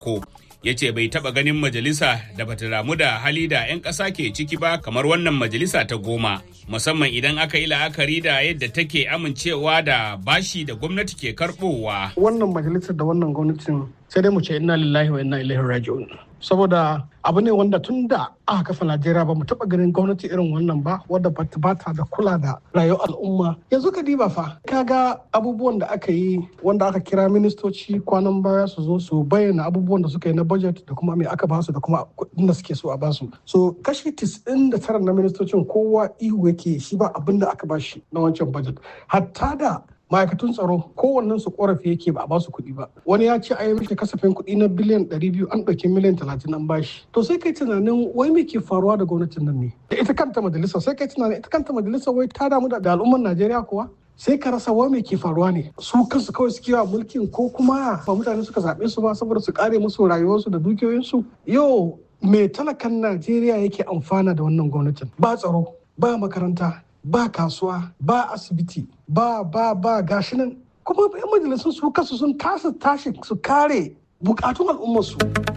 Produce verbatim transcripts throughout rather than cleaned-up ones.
ko ya ce bai taɓa ganin majalisa da bata damu da hali da 'yan ƙasa ke ciki ba kamar wannan majalisa ta goma, musamman idan aka yi la'akari da yadda take amincewa da bashi da gwamnati ke karɓowa. Wannan majalisar da wannan gwamnatin sai dai mu ce inna lillahi wa inna ilaihi raji'un. Saboda abu ne wanda tun da aka kafa Najeriya ba mu taɓa ganin gwamnati irin wannan ba, wadda ba ta da kula da rayuwar al'umma. Yanzu ka diba fa, kaga abubuwan da aka yi wanda aka kira ministoci kwanan baya su zo su bayyana abubuwan da suka yi na budget da kuma me aka basu da kuma kuɗin da suke so a basu. So kashi tisa'in da tara na ministocin kowa ihu yake shi ba abin da aka bashi na wancan budget. Hatta da ma'aikatun tsaro kowannen su korafi yake ba a basu kuɗi ba. Wani ya ce a yi mishi kasafin kuɗi na biliyan ɗari biyu an ɗauki miliyan talatin an bashi. To sai kai tunanin wai me ke faruwa da gwamnatin nan ne? Da ita kanta majalisa sai kai tunanin ita kanta majalisa wai ta damu da al'ummar Najeriya kuwa? Sai ka rasa wai me ke faruwa ne? Su kansu kawai suke wa mulkin ko kuma ba mutane suka zaɓe su ba saboda su kare musu rayuwarsu da dukiyoyinsu? Yau me talakan Najeriya yake amfana da wannan gwamnatin? Ba tsaro, ba makaranta, ba kasuwa, ba asibiti, ba ba ba gashi nan. Kuma 'yan majalisun su kasu sun kasa tashi su kare bukatun al'ummarsu.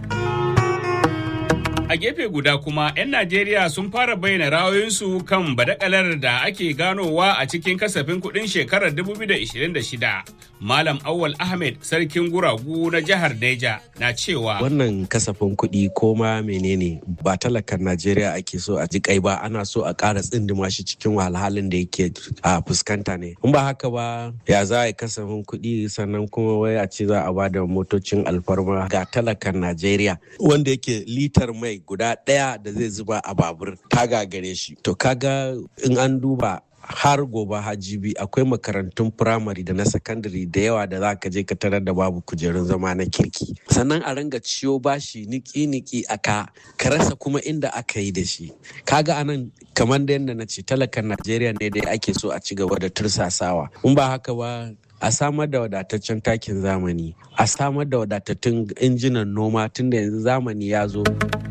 A gefe guda kuma 'yan Najeriya sun fara bayyana ra'ayoyinsu kan badakalar da ake ganowa a cikin kasafin kuɗin shekarar dubu biyu da ishirin da shida. Malam Awwal Ahmed sarkin guragu na jihar Neja na cewa wannan kasafin kuɗi ko ma menene ba talakan Najeriya ake so a ji kai ba, ana so a ƙara tsindima shi cikin wahalhalun da yake a fuskanta ne. In ba haka ba ya za a yi kasafin kuɗi sannan kuma wai a ce za a ba da motocin alfarma ga talakan Najeriya wanda yake litar mai guda ɗaya da zai zuba a babur ta gagare shi. To kaga in an duba har gobe hajibi akwai makarantun firamare da na sakandare da yawa da za ka je ka tarar da babu kujerun zama na kirki. Sannan a ringa ciyo bashi niki-niki aka ka rasa kuma inda aka yi da shi. Kaga anan kamar da yadda na ce talakan Najeriya ne dai ake so a ci gaba da tursasawa. In ba haka ba a samar da wadataccen takin zamani, a samar da wadatattun injinan noma tunda yanzu zamani ya zo.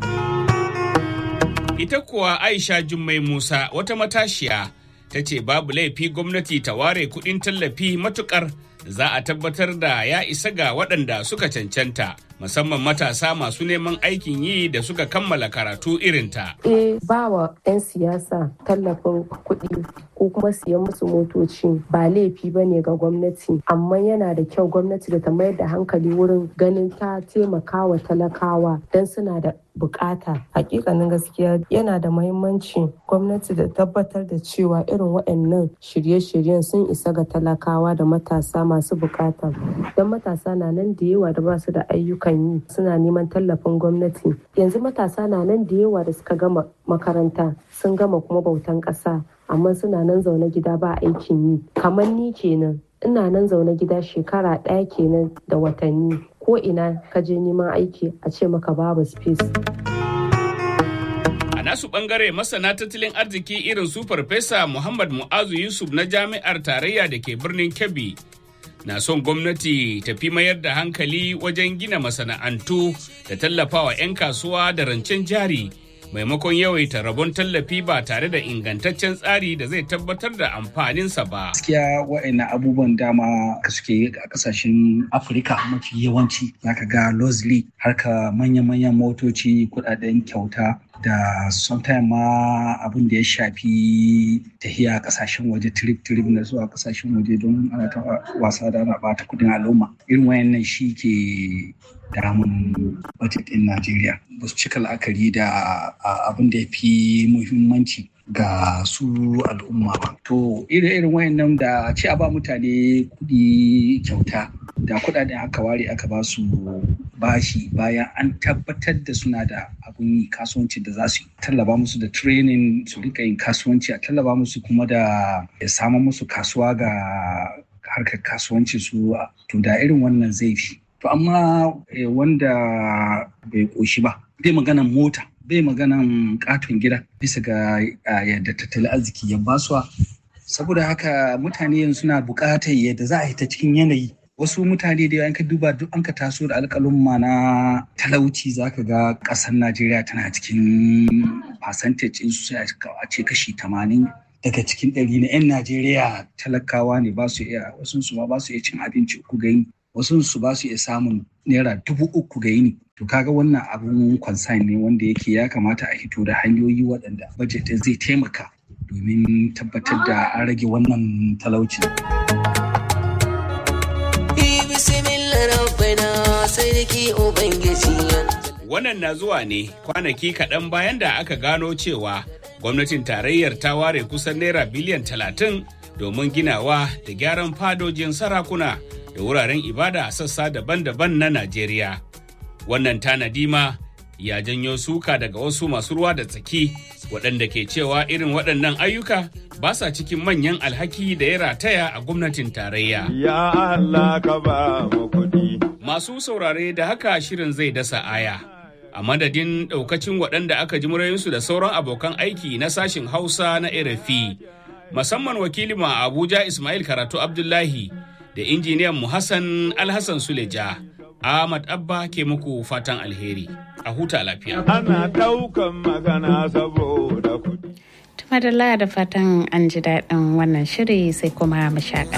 Ita kuwa Aisha Jummai Musa wata matashiya ta ce babu laifi gwamnati ta ware kuɗin tallafi matukar za a tabbatar da ya isa ga waɗanda suka cancanta, musamman matasa masu neman aikin yi da suka kammala karatu irinta. Eh, ba wa 'yan siyasa tallafin kuɗi ko kuma siyan musu motoci ba laifi ba ne ga gwamnati, amma yana da kyau gwamnati da ta mayar da hankali wurin ganin ta taimaka wa talakawa don suna da bukata. Hakikanin gaskiya yana da mahimmanci gwamnati da tabbatar da cewa irin waɗannan shirye-shiryen sun isa ga talakawa da matasa masu bukata. Don matasa na nan da yawa da ba su da ayyukan yi suna neman tallafin gwamnati. Yanzu matasa na nan da yawa da suka gama makaranta sun gama kuma bautan ƙasa, amma suna nan zaune gida ba aikin yi. Kamar ni kenan, ina nan zaune gida shekara ɗaya kenan da watanni. Ko ina ka je neman aiki a ce maka babu space. A nasu bangare masana tattalin arziki irin su Farfesa Muhammad Mu'azu Yusuf na Jami'ar Tarayya da ke birnin Kebbi na son gwamnati ta fi mayar da hankali wajen gina masana'antu da tallafawa 'yan kasuwa da rancen jari maimakon yawaita rabon tallafi ba tare da ingantaccen tsari da zai tabbatar da amfaninsa ba. Gaskiya wa'annan abubuwan dama suke yi a kasashen Afirka mafi yawanci zaka ga Lozli harka manya-manyan motoci, kudaden kyauta da sometimes ma abin da ya shafi tahiya kasashen waje trip-trip na zuwa kasashen waje don ana ta wasa da ana bata kudin al'umma. Irin wayannan shi ke damun budget din Najeriya. Ba su cika la'akari da abin da ya fi muhimmanci ga su al'umma ba. To irin wayannan da ce a ba mutane kudi kyauta da kudaden aka ware aka ba su bashi bayan an tabbatar da suna da abun yi kasuwanci da za su yi, tallaba musu da training su rika yin kasuwanci, a tallaba musu kuma da ya samu musu kasuwa ga harkar kasuwanci su, to da irin wannan zai fi. To amma wanda bai koshi ba bai maganan mota bai maganan katon gida bisa ga yadda tattalin arziki ya basuwa, saboda haka mutane yanzu suna buƙatar yadda za a yi ta cikin yanayi. Wasu mutane da yawan ka duba duk an ka taso da alƙalumma na talauci zaka ga ƙasar Najeriya tana cikin percentage in su a ce kashi tamanin daga cikin ɗari na 'yan Najeriya talakawa ne ba su iya, wasu su ma ba su iya cin abinci uku ga yini. wasu su ba su iya samun naira dubu uku ga yini. To kaga wannan abun concern ne wanda yake ya kamata a hito da hanyoyi waɗanda budget zai taimaka domin tabbatar da an rage wannan talauci. Wannan na zuwa ne kwanaki kaɗan bayan da aka gano cewa gwamnatin tarayyar ta ware kusan naira biliyan talatin domin ginawa da gyaran fadojin sarakuna da wuraren ibada a sassa daban-daban na Najeriya. Wannan tanadi ma ya janyo suka daga wasu masu ruwa da tsaki waɗanda ke cewa irin waɗannan ayyuka ba sa cikin manyan alhaki da ya rataya a gwamnatin tarayya. Ya Allah ka ba mu kuɗi. Masu saurare da haka shirin zai dasa aya. A madadin ɗaukacin waɗanda aka ji murayinsu da sauran abokan aiki na sashin Hausa na R F I, musamman wakilin a Abuja Ismail Karatu Abdullahi da injiniyan mu Hassan Alhassan Suleja, Ahmad Abba ke muku fatan alheri. A huta lafiya. Ana ɗaukan magana saboda kuɗi. Tumadala da fatan an ji daɗin wannan shiri sai kuma mu shaƙa.